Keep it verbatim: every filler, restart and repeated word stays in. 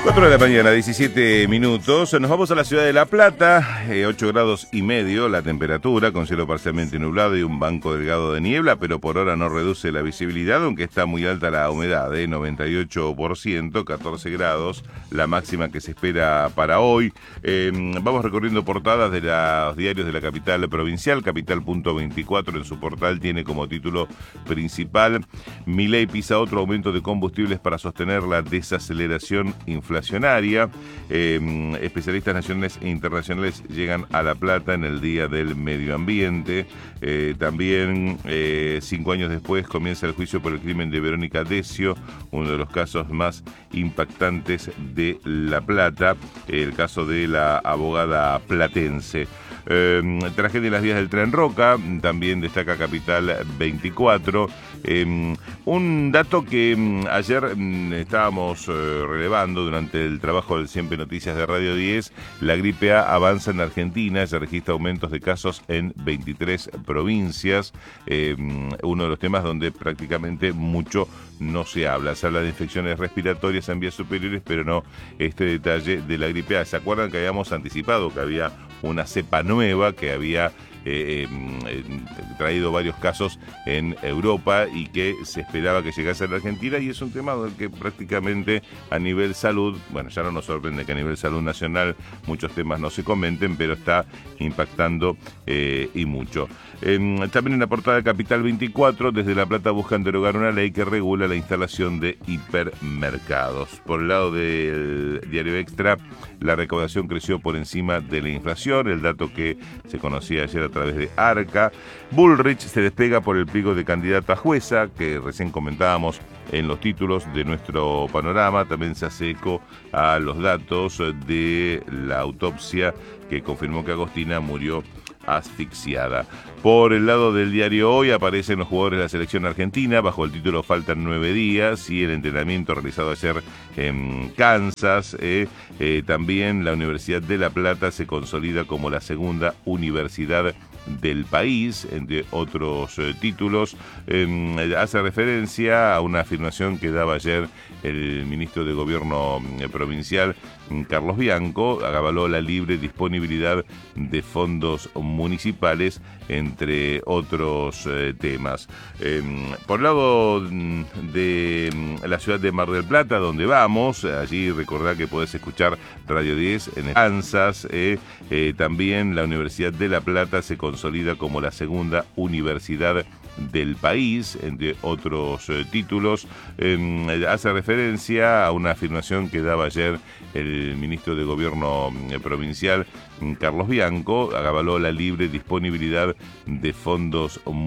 cuatro de la mañana, diecisiete minutos. Nos vamos a la ciudad de La Plata, eh, ocho grados y medio la temperatura, con cielo parcialmente nublado y un banco delgado de niebla, pero por ahora no reduce la visibilidad, aunque está muy alta la humedad, eh, noventa y ocho por ciento, catorce grados, la máxima que se espera para hoy. Eh, vamos recorriendo portadas de los diarios de la capital provincial. Capital punto veinticuatro en su portal tiene como título principal: Milei pisa otro aumento de combustibles para sostener la desaceleración inflacionaria. Eh, especialistas nacionales e internacionales llegan a La Plata en el Día del Medio Ambiente. Eh, también, eh, cinco años después, comienza el juicio por el crimen de Verónica Decio, uno de los casos más impactantes de La Plata, el caso de la abogada platense. Eh, tragedia en las vías del Tren Roca, también destaca Capital veinticuatro. Eh, un dato que um, ayer um, estábamos uh, relevando durante el trabajo del Siempre Noticias de Radio diez, la gripe A avanza en Argentina, se registra aumentos de casos en veintitrés provincias, eh, uno de los temas donde prácticamente mucho no se habla. Se habla de infecciones respiratorias en vías superiores, pero no este detalle de la gripe A. ¿Se acuerdan que habíamos anticipado que había una cepa nueva que había eh, eh, traído varios casos en Europa y que se esperaba que llegase a la Argentina? Y es un tema del que prácticamente a nivel salud, bueno, ya no nos sorprende que a nivel salud nacional muchos temas no se comenten, pero está impactando eh, y mucho. Eh, también en la portada de Capital veinticuatro, desde La Plata buscan derogar una ley que regula la instalación de hipermercados. Por el lado del diario Extra, la recaudación creció por encima de la inflación, el dato que se conocía ayer a través de Arca. Bullrich se despega por el pliego de candidato a jueza, que recién comentábamos en los títulos de nuestro panorama. También se hace eco a los datos de la autopsia que confirmó que Agostina murió asfixiada. Por el lado del diario Hoy aparecen los jugadores de la selección argentina bajo el título Faltan nueve días y el entrenamiento realizado ayer en Kansas. Eh, eh, también la Universidad de La Plata se consolida como la segunda universidad del país, entre otros eh, títulos. Eh, hace referencia a una afirmación que daba ayer el ministro de Gobierno eh, provincial, Carlos Bianco, avaló la libre disponibilidad de fondos municipales, entre otros eh, temas. Eh, por el lado de la ciudad de Mar del Plata, donde vamos, allí recordá que podés escuchar Radio diez en Kansas. Eh, eh, también la Universidad de La Plata se consolida como la segunda universidad del país, entre otros eh, títulos. Eh, hace referencia a una afirmación que daba ayer el ministro de Gobierno eh, provincial, Carlos Bianco, avaló la libre disponibilidad de fondos